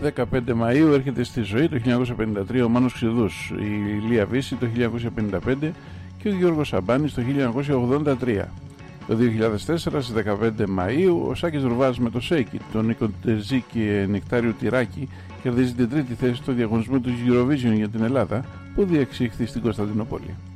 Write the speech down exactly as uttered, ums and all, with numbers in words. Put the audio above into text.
δεκαπέντε Μαΐου έρχεται στη ζωή το χίλια εννιακόσια πενήντα τρία ο Μάνος Ξηδούς, η Λία Βύση το χίλια εννιακόσια πενήντα πέντε και ο Γιώργος Σαμπάνης το χίλια εννιακόσια ογδόντα τρία. Το δύο χιλιάδες τέσσερα στις δεκαπέντε Μαΐου ο Σάκης Ρουβάς με το Shake It, τον Νίκο Τερζή και Νεκτάριο Τυράκη κερδίζει την τρίτη θέση στο διαγωνισμό του Eurovision για την Ελλάδα που διεξήχθη στην Κωνσταντινούπολη.